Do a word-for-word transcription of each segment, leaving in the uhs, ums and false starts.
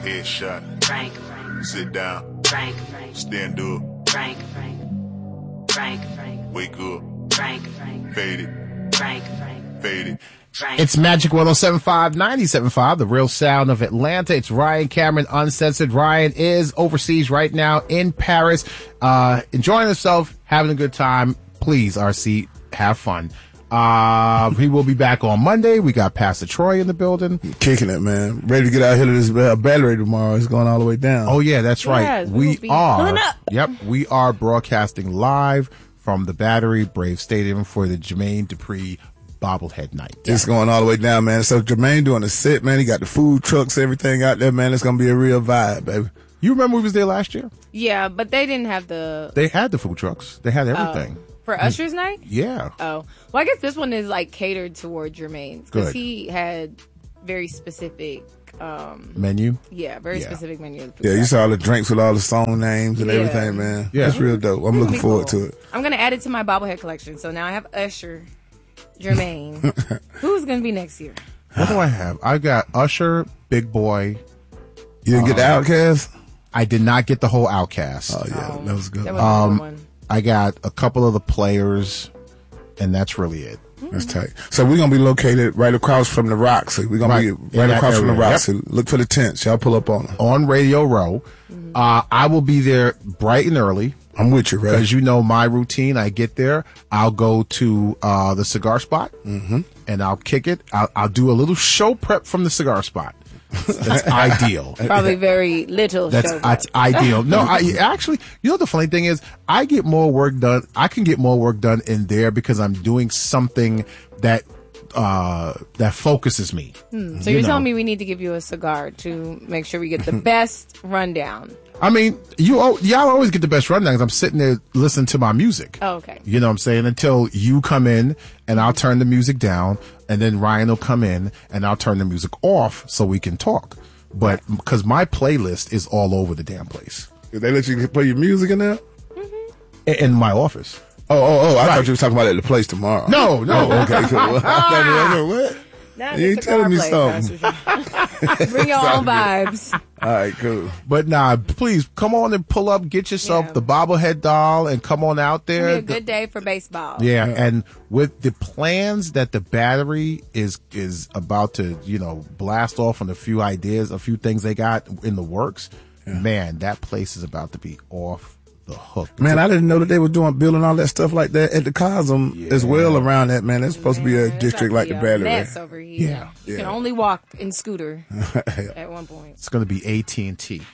Headshot. Frank. Sit down. Frank. Stand up. Frank. Frank. Frank. Wake up. Frank. Fade it. Frank. Fade it. It's Magic one oh seven point five, ninety-seven point five, the real sound of Atlanta. It's Ryan Cameron Uncensored. Ryan is overseas right now in Paris, uh, enjoying himself, having a good time. Please, R C, have fun. Uh, he will be back on Monday. We got Pastor Troy in the building. Kicking it, man. Ready to get out here to this uh, battery tomorrow. It's going all the way down. Oh, yeah, that's right. Yes, we we'll are. Yep, we are broadcasting live from the Battery Brave Stadium for the Jermaine Dupri bobblehead night. It's going all the way down, man. So Jermaine doing the set, man. He got the food trucks, everything out there, man. It's going to be a real vibe, baby. You remember we was there last year? Yeah, but they didn't have the... They had the food trucks. They had everything. Oh. For Usher's night? Yeah. Oh. Well, I guess this one is like catered toward Jermaine's. Because Good. he had very specific... Um, Menu? yeah, very Yeah. specific menu. Yeah, you saw the drinks with all the song names and Yeah. everything, man. Yeah. That's real dope. I'm It'll looking be forward cool. to it. I'm going to add it to my bobblehead collection. So now I have Usher, Jermaine. Who's going to be next year? What do I have? I got Usher, Big Boy. You didn't get the Outcast? I did not get the whole Outcast. Oh, yeah. Um, that was good. That was Um, a good one. I got a couple of the players, and that's really it. That's tight. So we're going to be located right across from the Rocks. We're going Right. to In be right that across from the area. Rocks. So look for the tents. Y'all pull up on them. On Radio Row. Uh, I will be there bright and early. I'm with you, right? Because you know my routine. I get there. I'll go to uh, the cigar spot, mm-hmm. and I'll kick it. I'll, I'll do a little show prep from the cigar spot. That's ideal. Probably very little That's, show that's prep. ideal. No, I actually, you know, the funny thing is, I get more work done. I can get more work done in there because I'm doing something that uh that focuses me. Hmm. So You you're know. telling me we need to give you a cigar to make sure we get the best rundown. I mean, you oh, y'all always get the best rundown because I'm sitting there listening to my music. Oh, okay. You know what I'm saying? Until you come in and I'll turn the music down, and then Ryan will come in and I'll turn the music off so we can talk. But because my playlist is all over the damn place. Did they let you play your music in there? In, in my office. Oh, oh, oh. I Right. thought you were talking about it at the place tomorrow. No, no. Oh, okay, cool. I was like, what? Not You the ain't telling me cigar something. place, Bring your own vibes. All right, cool. But nah, please come on and pull up, get yourself Yeah. the bobblehead doll, and come on out It'll there. be a good day for baseball. Yeah, and with the plans that the Battery is is about to, you know, blast off on a few ideas, a few things they got in the works, man, that place is about to be off the hook. Man, I didn't know that they were doing building all that stuff like that at the Cosm as well around that, man. That's supposed to be a Man, district it's like the about to be a Battery. mess over here. Yeah. You can Yeah. only walk in scooter at one point. It's going to be A T and T.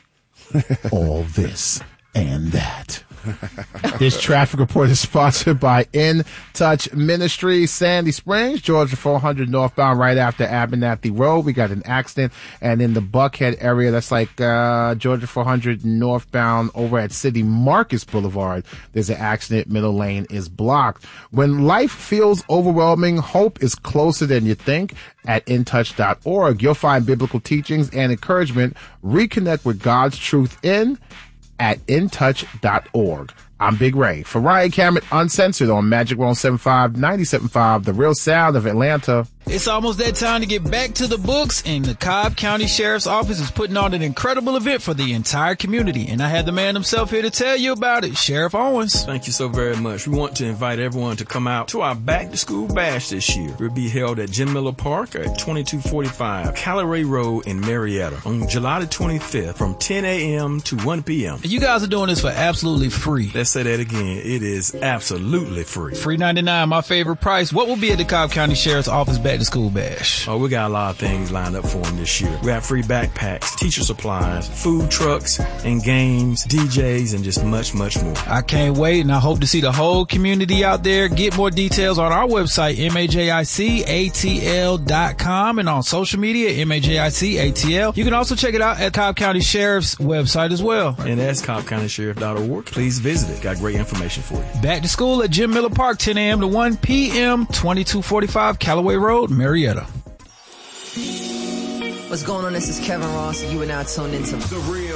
All this and that. This traffic report is sponsored by In Touch Ministries, Sandy Springs, Georgia four hundred northbound, right after Abernathy Road. We got an accident, and in the Buckhead area, that's like uh Georgia four hundred northbound over at City Marcus Boulevard. There's an accident. Middle lane is blocked. When life feels overwhelming, hope is closer than you think. At in touch dot org, you'll find biblical teachings and encouragement. Reconnect with God's truth in at in touch dot org. I'm Big Ray. For Ryan Cameron Uncensored on Magic one oh seven point five, ninety-seven point five, the real sound of Atlanta. It's almost that time to get back to the books, and the Cobb County Sheriff's Office is putting on an incredible event for the entire community. And I had the man himself here to tell you about it, Sheriff Owens. Thank you so very much. We want to invite everyone to come out to our Back to School Bash this year. It will be held at Jim Miller Park at twenty-two forty-five Callaway Road in Marietta on July the twenty-fifth from ten a.m. to one p.m. And you guys are doing this for absolutely free. Let's say that again. It is absolutely free. Free ninety-nine, my favorite price. What will be at the Cobb County Sheriff's Office Back to School Bash? Oh, we got a lot of things lined up for them this year. We have free backpacks, teacher supplies, food trucks, and games, D Js, and just much, much more. I can't wait, and I hope to see the whole community out there. Get more details on our website, majic A T L dot com, and on social media, majic A T L. You can also check it out at Cobb County Sheriff's website as well. And that's cobb county sheriff dot org. Please visit it. Got great information for you. Back to school at Jim Miller Park, ten a.m. to one p.m., twenty-two forty-five Callaway Road, Marietta. What's going on? This is Kevin Ross, and you are now tuned into The Real.